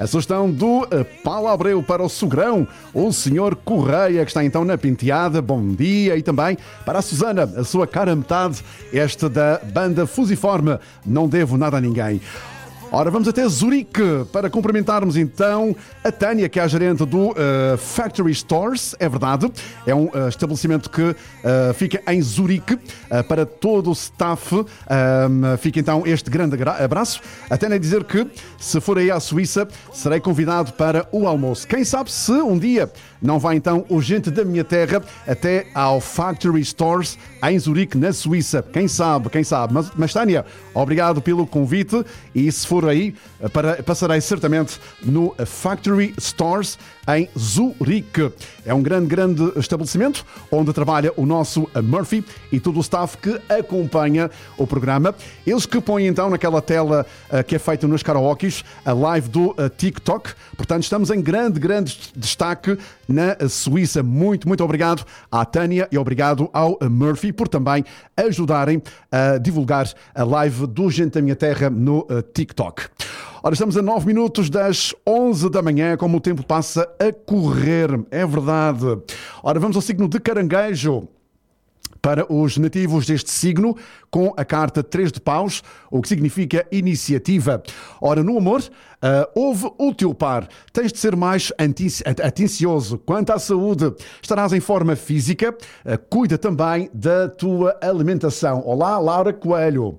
A sugestão do Paulo Abreu para o Sogrão, o Sr. Correia, que está então na Penteada. Bom dia. E também para a Susana, a sua cara metade, esta da banda Fusiforme, Não Devo Nada a Ninguém. Ora, vamos até Zurique para cumprimentarmos então a Tânia, que é a gerente do Factory Stores, é verdade. É um estabelecimento que fica em Zurique. Para todo o staff, fica então este grande abraço. A Tânia dizer que, se for aí à Suíça, serei convidado para o almoço. Quem sabe se um dia não vai então o gente da minha terra até ao Factory Stores em Zurique, na Suíça. Quem sabe. Mas Tânia, obrigado pelo convite e se for aí, passarei certamente no Factory Stores em Zurique. É um grande estabelecimento onde trabalha o nosso Murphy e todo o staff que acompanha o programa. Eles que põem então naquela tela que é feita nos karaokes a live do TikTok. Portanto, estamos em grande destaque na Suíça. Muito obrigado à Tânia e obrigado ao Murphy por também ajudarem a divulgar a live do Gente da Minha Terra no TikTok. Ora, estamos a 9 minutos das 11 da manhã, como o tempo passa a correr, é verdade. Ora, vamos ao signo de Caranguejo. Para os nativos deste signo, com a carta 3 de paus, o que significa iniciativa. Ora, no amor, ouve o teu par. Tens de ser mais atencioso. Quanto à saúde, estarás em forma física. Cuida também da tua alimentação. Olá, Laura Coelho.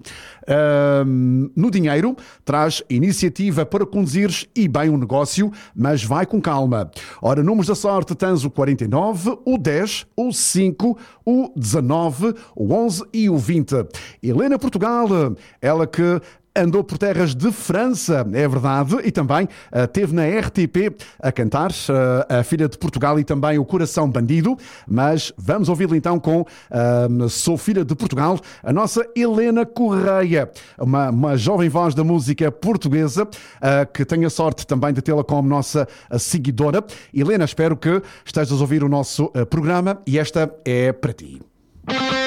No dinheiro, traz iniciativa para conduzires e bem um negócio, mas vai com calma. Ora, números da sorte, tens o 49, o 10, o 5, o 19, o 11 e o 20. Helena Portugal, ela que andou por terras de França, é verdade, e também esteve na RTP a cantar a Filha de Portugal e também o Coração Bandido, mas vamos ouvi-lo então com Sou Filha de Portugal, a nossa Helena Correia, uma jovem voz da música portuguesa, que tenho a sorte também de tê-la como nossa seguidora. Helena, espero que estejas a ouvir o nosso programa e esta é para ti.